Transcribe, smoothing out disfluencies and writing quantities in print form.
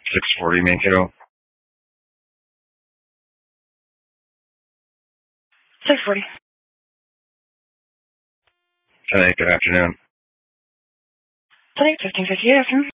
640 Mankato. 640. Hey, good afternoon. Today, 1558 afternoon.